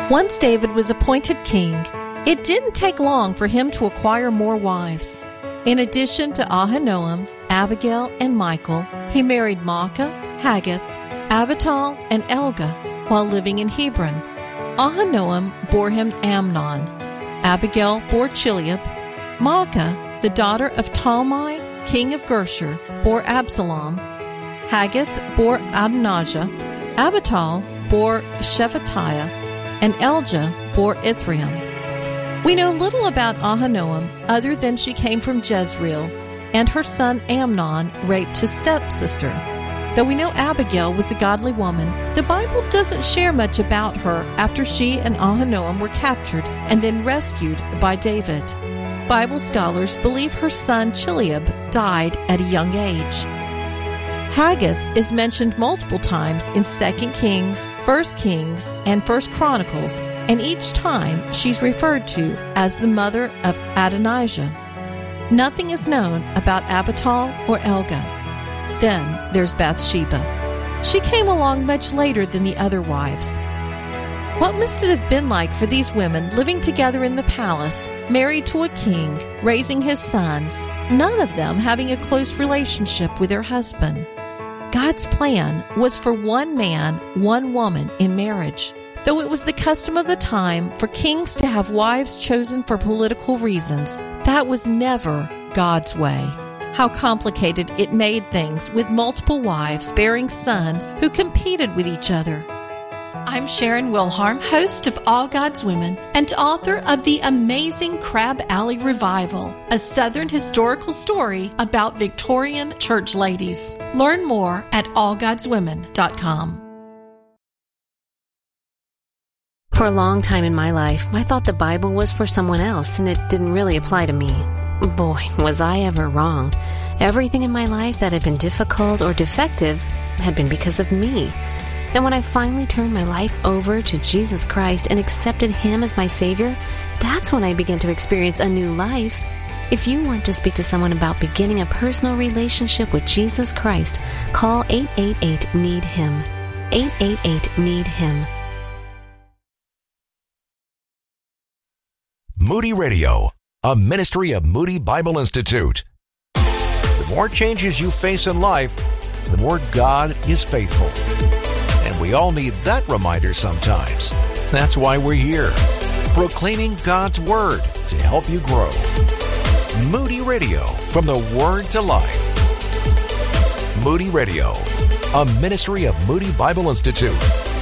Once David was appointed king, it didn't take long for him to acquire more wives. In addition to Ahinoam, Abigail, and Michal, he married Maacah, Haggith, Abital, and Elga while living in Hebron. Ahinoam bore him Amnon. Abigail bore Chileab. Maacah, the daughter of Talmai, king of Geshur, bore Absalom. Haggith bore Adonijah. Abital bore Shephatiah, and Elja bore Ithream. We know little about Ahinoam other than she came from Jezreel, and her son Amnon raped his stepsister. Though we know Abigail was a godly woman, the Bible doesn't share much about her after she and Ahinoam were captured and then rescued by David. Bible scholars believe her son Chileab died at a young age. Haggith is mentioned multiple times in 2 Kings, 1 Kings, and 1 Chronicles, and each time she's referred to as the mother of Adonijah. Nothing is known about Abital or Elga. Then there's Bathsheba. She came along much later than the other wives. What must it have been like for these women living together in the palace, married to a king, raising his sons, none of them having a close relationship with their husband? God's plan was for one man, one woman in marriage. Though it was the custom of the time for kings to have wives chosen for political reasons, that was never God's way. How complicated it made things with multiple wives bearing sons who competed with each other. I'm Sharon Wilharm, host of All God's Women and author of the amazing Crab Alley Revival, a Southern historical story about Victorian church ladies. Learn more at allgodswomen.com. For a long time in my life, I thought the Bible was for someone else and it didn't really apply to me. Boy, was I ever wrong. Everything in my life that had been difficult or defective had been because of me. And when I finally turned my life over to Jesus Christ and accepted Him as my Savior, that's when I began to experience a new life. If you want to speak to someone about beginning a personal relationship with Jesus Christ, call 888-NEED-HIM. 888-NEED-HIM. Moody Radio, a ministry of Moody Bible Institute. The more changes you face in life, the more God is faithful. And we all need that reminder sometimes. That's why we're here, proclaiming God's Word to help you grow. Moody Radio, from the Word to Life. Moody Radio, a ministry of Moody Bible Institute.